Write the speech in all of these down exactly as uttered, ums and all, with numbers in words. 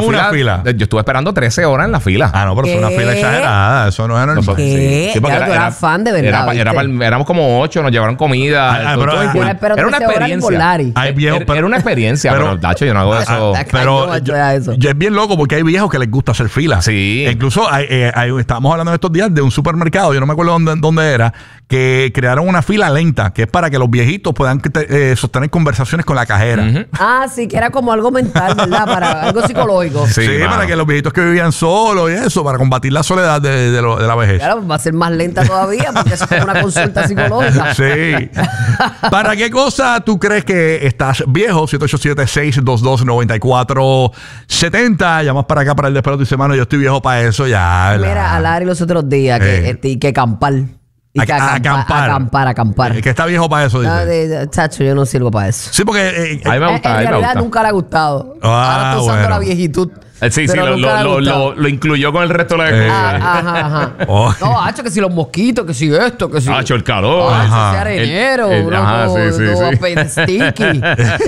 una fila. Yo estuve esperando trece horas en la fila. Ah, no, pero es una fila exagerada. Eso no es normal. ¿Qué? Sí, porque Ya, era, tú eras era- fan de verdad, era pa- era ¿viste? pa- éramos como ocho, nos llevaron comida. Ah, todo- pero- todo ah, igual. Yo espero Era una trece horas en experiencia. Polari. Hay viejos, Era, pero- era una experiencia, pero- pero, Tacho, yo no hago eso. Ah, Pero Ay, no, yo, vaya eso. yo es bien loco porque hay viejos que les gusta hacer fila. Sí. Incluso hay, eh, hay- estábamos hablando estos días de un supermercado, yo no me acuerdo dónde, dónde era, que crearon una fila lenta, que es para que los viejitos puedan eh, sostener conversaciones con la cajera. Ujú. Ah, sí, que era como algo mental, ¿verdad? Para algo psicológico. Sí, Sí, para mano. que los viejitos que vivían solos y eso, para combatir la soledad de, de, lo- de la vejez. Claro, va a ser más lenta todavía porque eso es como una consulta psicológica. Sí. ¿Para qué cosa tú crees que estás viejo? siete ocho siete, seis dos dos, nueve cuatro siete cero. Llamas para acá para el despelote y dice, mano, yo estoy viejo para eso ya. ¿verdad? Mira, a Larry los otros días que, Eh. este, y que acampar. Y A- que a- acampa- acampar. acampar, acampar. Es que está viejo para eso, dice. Ah, de- de- Chacho, yo no sirvo para eso. Sí, porque... eh, A mí me En- gusta, a en mí me realidad gusta. nunca le ha gustado. Ah, Ahora está usando bueno. la viejitud. Eh, Sí, sí, pero lo, nunca le ha lo, lo, gustado. lo, lo incluyó con el resto de la Eh. Ah, ajá, ajá. Oh. No, hacho, que si los mosquitos, que si esto, que si. Hacho, el calor. Ah, Ajá. ese arenero, El- el- uno ajá, todo- sí, sí, todo sí. apestinky.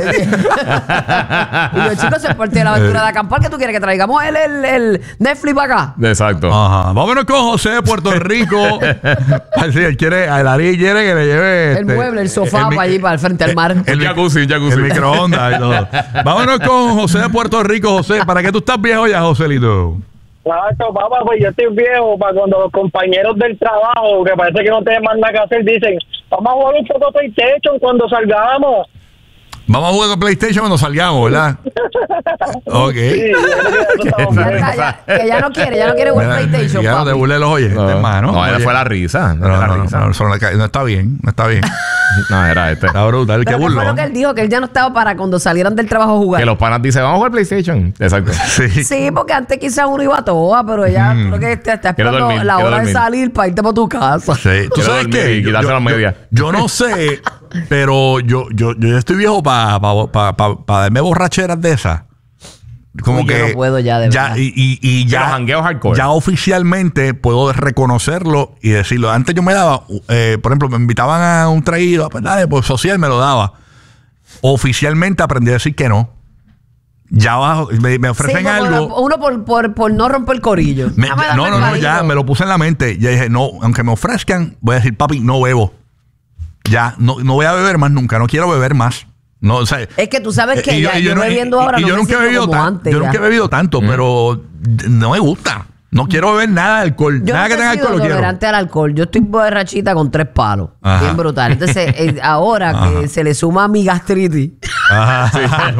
Y los chicos se parte de la aventura de acampar. ¿Qué tú quieres que traigamos el, el, el Netflix para acá? Exacto. Ajá. Vámonos con José de Puerto Rico. Ay, sí, él quiere, el Ari quiere que le lleve... El este, mueble, el sofá mi- para allí, para el frente al mar. Un jacuzzi, un jacuzzi. El microondas y todo. Vámonos con José de Puerto Rico. José, ¿para qué tú estás viejo ya, Joselito? Claro, papá, pues yo estoy viejo para cuando los compañeros del trabajo, que parece que no tienen más nada que hacer, dicen, vamos a jugar un poco PlayStation cuando salgamos. Vamos a jugar con PlayStation cuando salgamos, ¿verdad? Ok. Sí, yo creo que eso estamos Ya bien. está, ya- que ya no quiere, ya no quiere jugar Mira, PlayStation. ya no te papi. burles los oyentes, No, hermano. no, era Oye. fue la risa. No, No, era no, la no, risa. no, eso no, le cae- no está bien, no está bien. No, era este. Está brutal, qué Pero ¿qué fue burlón. lo que él dijo? Que él ya no estaba para cuando salieran del trabajo a jugar. Que los panas dicen, vamos a jugar PlayStation. Exacto. Sí. Sí, porque antes quizás uno iba a toa, pero ya Mm. creo que te está Quiero esperando dormir, la quiero hora de dormir. salir para irte para tu casa. Sí. ¿Tú Quiero sabes dormir qué? y Yo, quitarse yo- las medias. yo- yo no sé, pero yo, yo, yo ya estoy viejo para pa, pa, pa, pa darme borracheras de esas. Como Uy, yo que no puedo ya, de verdad. y, y, y Pero ya, jangueo hardcore. ya oficialmente puedo reconocerlo y decirlo. Antes yo me daba, eh, por ejemplo, me invitaban a un traído, pues dale, pues social me lo daba. Oficialmente aprendí a decir que no. Ya abajo, me, me ofrecen Sí, por- algo. uno por, por, por no romper el corillo. Me- Dame, dame no, el no, no, palito. ya me lo puse en la mente. Ya dije, no, aunque me ofrezcan, voy a decir, papi, no bebo. Ya, no, no voy a beber más nunca, no quiero beber más. No, o sea, Es que tú sabes que y ya, yo, no- bebiendo y- ahora y no yo me nunca he siento bebido como tan- antes. yo ya. nunca he bebido tanto, pero no me gusta. No quiero beber nada de alcohol. Yo nada nunca que tenga he sido alcohol lo quiero. tolerante al alcohol. Yo estoy borrachita con tres palos. Ajá. Bien brutal. Entonces, eh, ahora Ajá. que se le suma mi gastritis, Ajá.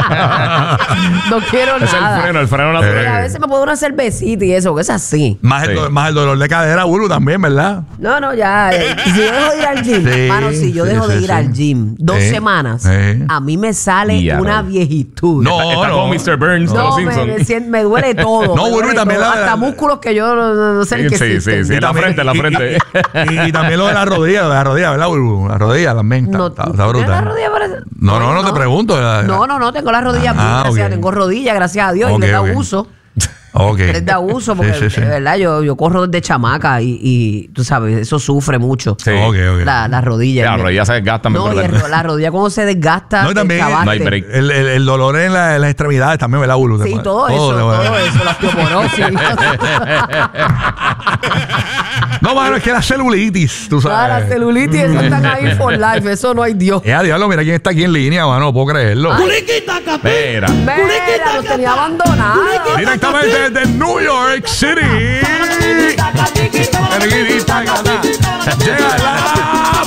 no quiero Es el nada. freno, el freno Y natural. a veces me puedo una cervecita y eso, que es así. más, el, Sí. do- más el dolor de cadera, Bulu, también, ¿verdad? No, no, ya. eh, Si yo dejo de ir al gym, Sí, mano, si yo sí, dejo de sí, ir sí. al gym dos Sí. semanas, Sí. a mí me sale Ya, una no. viejitud. No, Está, está no. como mister Burns de No, los me, Simpsons. me sien- me duele todo. No, me bueno, y duele también todo. la- Hasta músculos que yo no, no- no sé ni que Sí, sí, existen. sí, en la frente, en la y- frente. Y, y- y también lo de la rodilla, lo de la rodilla, ¿verdad, Bulu? La rodilla también. Está, No, está, ¿tú está tienes brutal. la rodilla para- No, no, no te pregunto. la- No, no, no, tengo las rodillas bien, Ah, gracias, ok. tengo rodillas, gracias a Dios, Ok, y les da ok. uso. Ok. Les da uso, porque Sí, sí, sí. de verdad yo, yo corro desde chamaca y, y tú sabes, eso sufre mucho. Sí. Ok, ok. La, la rodilla. Ya, las rodillas se desgastan. No, y ¿verdad? el- la rodilla cuando se desgasta, No, y también el cabaste. No hay break. el, el, el dolor en, la- en las extremidades también, ¿verdad, Bulu? Sí, todo, eso, te- todo eso, la osteoporosis. No, mano, es que la celulitis, tú Ah, la sabes. celulitis, eso están ahí for life, eso no hay Dios. Eh, a diablo, mira quién está aquí en línea, mano, no puedo creerlo. Mira. Mira, los tenía abandonados. Directamente desde New York City. Llega la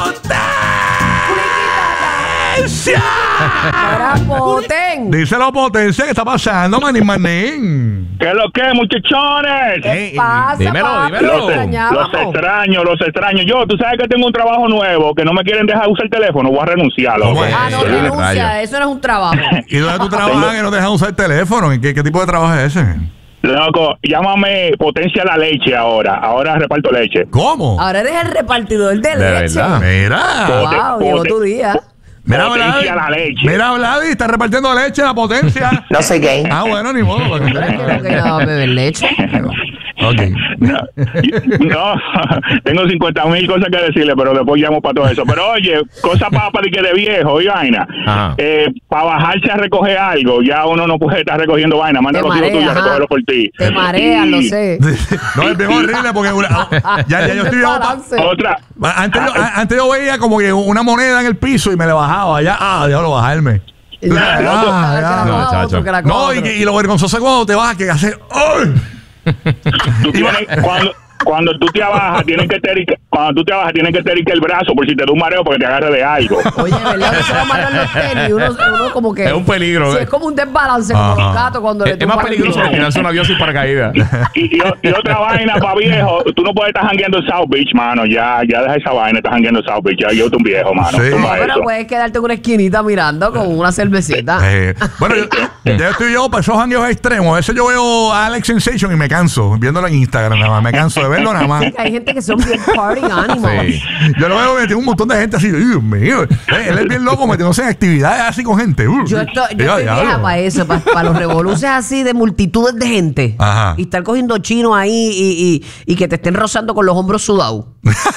potencia. Era potén. Díselo, potencia, ¿qué está pasando, manín, manín? ¿Qué es lo que, muchachones? ¿Qué Eh, pasa, dímelo, papi? dímelo. Te Los, extrañábamos. los extraño, los extraño. Yo, tú sabes que tengo un trabajo nuevo, que no me quieren dejar usar el teléfono, voy a renunciarlo. ¿Cómo es? Ah, no, Sí, renuncia, rayo. eso no es un trabajo. ¿Y dónde tú trabajas que no te dejan usar el teléfono? ¿Y ¿Qué, qué tipo de trabajo es ese? Loco, llámame Potencia la Leche ahora. Ahora reparto leche. ¿Cómo? Ahora eres el repartidor de, De leche. verdad. Mira. Wow, llegó Pote- tu día. Mira, Potencia la Vladi. leche. Mira, Vladi, está repartiendo leche a la potencia. No soy gay. Ah, bueno, ni modo. para que- Quiero que no beber leche. Ok. No, no, tengo cincuenta mil cosas que decirle, pero después llamo para todo eso. Pero oye, cosa para pa, que de viejo y vaina. Eh, para bajarse a recoger algo, ya uno no puede estar recogiendo vaina. Manda a los hijos tuyos a recogerlo por ti. Te marean, lo sé. No, es bien horrible porque una, ya, ya yo estoy viejo pa, Otra. Antes yo, antes yo veía como que una moneda en el piso y me le bajaba. Ya, ah, déjalo bajarme. Ya, Ah, ya. No, chacho. No, y, que- y lo vergonzoso es cuando te bajas que hace. ¡Ay! Tú tienes, cuando, cuando tú te abajas, tienen que tener, cuando tú te abajas, tienen que tener el brazo por si te da un mareo porque te agarre de algo. Oye, ¿verdad? Que se lo amarran los tenis. Uno, uno como que. Es un peligro, Sí, ¿eh? es como un desbalance, como los gatos cuando le Es, es más tumban el peligroso pie. que tirarse un avión sin paracaídas. Y, y, y otra vaina para viejo, tú no puedes estar jangueando en South Beach, mano. Ya, ya deja esa vaina, estás jangueando en South Beach. Ya yo tú un viejo, mano. Sí. Toma No, pero eso. puedes quedarte en una esquinita mirando con una cervecita. Eh, bueno, yo, ya estoy yo para esos jangueos extremos. A veces yo veo a Alex Sensation y me canso viéndolo en Instagram nada más. Me canso de verlo nada más. Hay gente que son bien party animals. Sí. Yo lo veo metido un montón de gente así. Dios mío. Eh, Él es bien loco metiéndose en actividades así con gente. Uh, Yo estoy, yo ya, estoy diablo. vieja para eso, para, los revoluces así de multitudes de gente. Ajá. Y estar cogiendo chino ahí y, y, y que te estén rozando con los hombros sudados.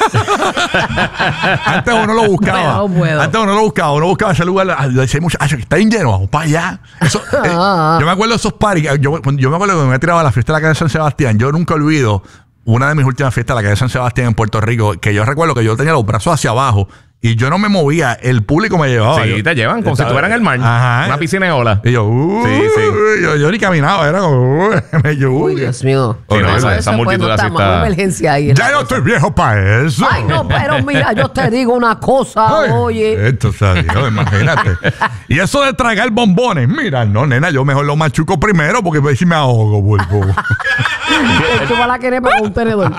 Antes uno lo buscaba. No puedo. Antes uno lo buscaba. Uno buscaba ese lugar. ah, Decía mucho, ah, está bien lleno, vamos para allá. Eso, eh, yo me acuerdo de esos parties. Yo, cuando- yo me acuerdo que me tiraba a la fiesta de la calle de San Sebastián. Yo nunca olvido una de mis últimas fiestas, la calle de San Sebastián en Puerto Rico, que yo recuerdo que yo tenía los brazos hacia abajo y yo no me movía. El público me llevaba. Sí, Yo- te llevan como si ¿sabes? estuvieran en el mar. Ajá. Una piscina de olas. Y yo, uh, Sí, sí. Yo, yo ni caminaba, era como, uh, me yo, Uy, uy. Dios mío. Sí, no, esa- Eso esa después multitud no así estamos en está- emergencia ahí. Ya yo estoy viejo para eso. Ay, no, pero mira, yo te digo una cosa, Ay, oye. Esto, ¿sabes? Imagínate. Y eso de tragar bombones, mira, no, nena, yo mejor lo machuco primero porque pues, si me ahogo, pulpo. Te chupa la querepa con un tenedor.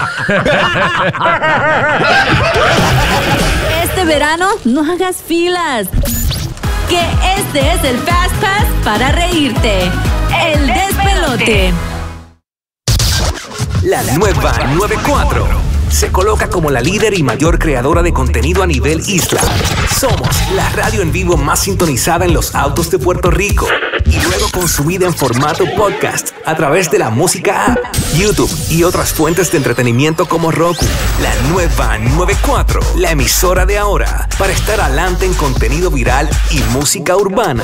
Este verano no hagas filas. Que este es el Fast Pass para reírte. El despelote. La nueva noventa y cuatro se coloca como la líder y mayor creadora de contenido a nivel isla. Somos la radio en vivo más sintonizada en los autos de Puerto Rico y luego consumida en formato podcast a través de la música app, YouTube y otras fuentes de entretenimiento como Roku. La nueva noventa y cuatro, la emisora de ahora, para estar adelante en contenido viral y música urbana.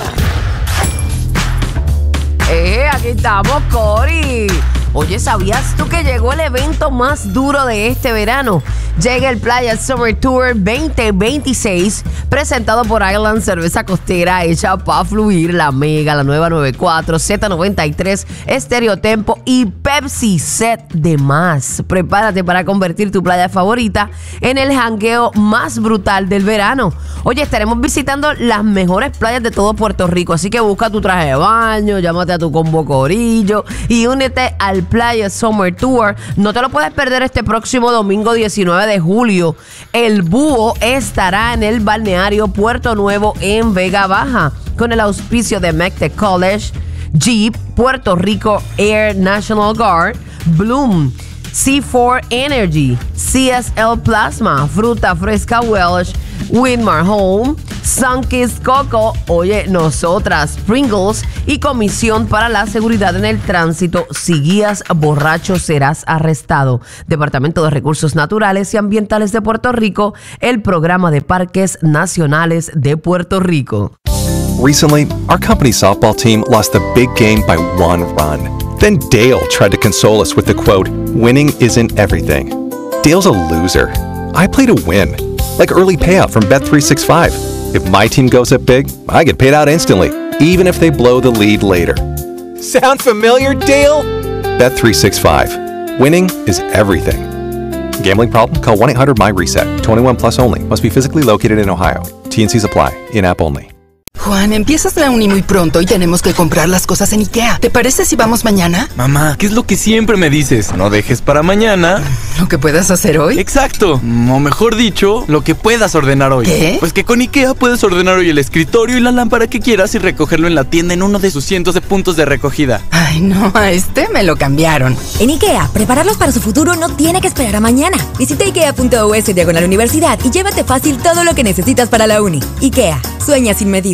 Eh, aquí estamos, Cory. Oye, ¿sabías tú que llegó el evento más duro de este verano? Llega el Playa Summer Tour veinte veintiséis, presentado por Island Cerveza Costera, hecha para fluir, la Mega, la nueva noventa y cuatro, Z noventa y tres, Estéreo Tempo y Pepsi Set de más. Prepárate para convertir tu playa favorita en el jangueo más brutal del verano. Oye, estaremos visitando las mejores playas de todo Puerto Rico, así que busca tu traje de baño, llámate a tu combo corillo y únete al Playa Summer Tour. No te lo puedes perder este próximo domingo diecinueve de julio. El Búho estará en el balneario Puerto Nuevo en Vega Baja con el auspicio de MECTEC College, Jeep, Puerto Rico Air National Guard, Bloom, C cuatro Energy, C S L Plasma, Fruta Fresca Welsh, Winmar Home, Sunkist Coco, oye, nosotras, Pringles y Comisión para la Seguridad en el Tránsito. Si guías borracho serás arrestado. Departamento de Recursos Naturales y Ambientales de Puerto Rico, el Programa de Parques Nacionales de Puerto Rico. Recently, our company's softball team lost a big game by one run. Then Dale tried to console us with the quote, "Winning isn't everything." Dale's a loser. I play to win. Like early payout from Bet three sixty-five. If my team goes up big, I get paid out instantly, even if they blow the lead later. Sound familiar, Dale? Bet three sixty-five. Winning is everything. Gambling problem? Call one eight hundred my reset. twenty-one plus only. Must be physically located in Ohio. T and C's apply. In-app only. Juan, empiezas la uni muy pronto y tenemos que comprar las cosas en IKEA. ¿Te parece si vamos mañana? Mamá, ¿qué es lo que siempre me dices? No dejes para mañana ¿Lo que puedas hacer hoy? Exacto, o mejor dicho, lo que puedas ordenar hoy. ¿Qué? Pues que con IKEA puedes ordenar hoy el escritorio y la lámpara que quieras y recogerlo en la tienda en uno de sus cientos de puntos de recogida. Ay, no, a este me lo cambiaron. En IKEA, prepararlos para su futuro no tiene que esperar a mañana. Visita ikea.us diagonal universidad y llévate fácil todo lo que necesitas para la uni. IKEA, sueña sin medida.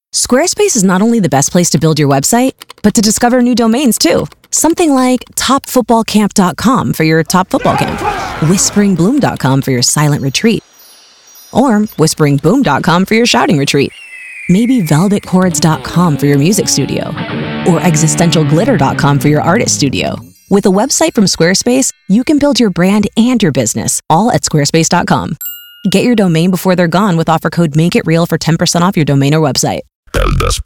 Squarespace is not only the best place to build your website, but to discover new domains too. Something like top football camp dot com for your top football camp, whispering bloom dot com for your silent retreat, or whispering boom dot com for your shouting retreat. Maybe velvet chords dot com for your music studio, or existential glitter dot com for your artist studio. With a website from Squarespace, you can build your brand and your business all at squarespace dot com. Get your domain before they're gone with offer code MAKEITREAL for ten percent off your domain or website. El Despelote.